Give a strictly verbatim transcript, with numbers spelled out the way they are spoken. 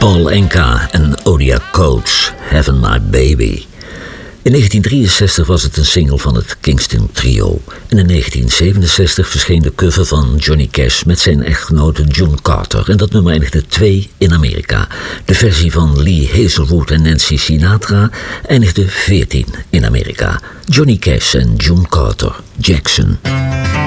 Paul Anka en Odia Coates, Heaven My Baby. In negentien drieënzestig was het een single van het Kingston Trio. En in negentien zevenenzestig verscheen de cover van Johnny Cash met zijn echtgenote June Carter. En dat nummer eindigde twee in Amerika. De versie van Lee Hazelwood en Nancy Sinatra eindigde veertien in Amerika. Johnny Cash en June Carter, Jackson.